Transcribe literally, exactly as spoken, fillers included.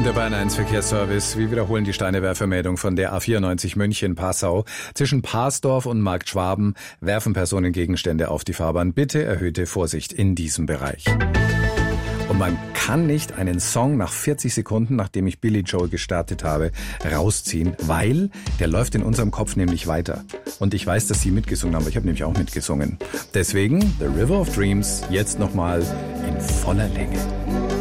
der Bayern eins Verkehrsservice. Wir wiederholen die Steinewerfermeldung von der A vierundneunzig München-Passau. Zwischen Parsdorf und Markt Schwaben werfen Personen Gegenstände auf die Fahrbahn. Bitte erhöhte Vorsicht in diesem Bereich. Und man kann nicht einen Song nach vierzig Sekunden, nachdem ich Billy Joel gestartet habe, rausziehen, weil der läuft in unserem Kopf nämlich weiter. Und ich weiß, dass Sie mitgesungen haben, aber ich habe nämlich auch mitgesungen. Deswegen The River of Dreams jetzt nochmal in voller Länge.